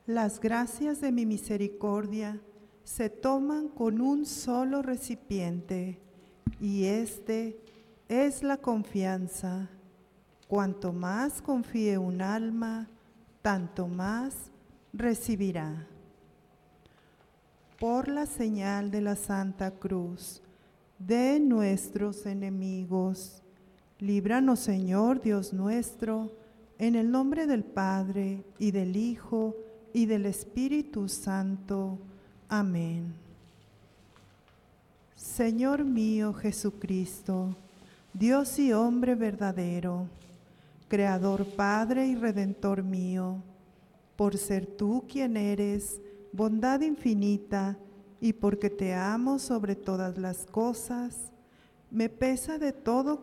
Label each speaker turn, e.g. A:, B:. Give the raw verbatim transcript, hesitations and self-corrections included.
A: Las gracias de mi misericordia se toman con un solo recipiente, y este es la confianza. Cuanto más confíe un alma, tanto más recibirá. Por la señal de la Santa Cruz de nuestros enemigos, líbranos, Señor Dios nuestro, en el nombre del Padre, y del Hijo, y del Espíritu Santo. Amén. Señor mío Jesucristo, Dios y hombre verdadero, Creador, Padre y Redentor mío, por ser tú quien eres, bondad infinita, y porque te amo sobre todas las cosas, me pesa de todo